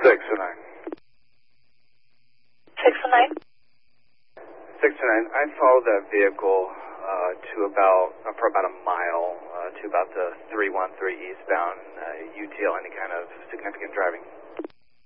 609. 609? 609. I followed that vehicle for about a mile to about the 313 eastbound UTL. Any kind of significant driving?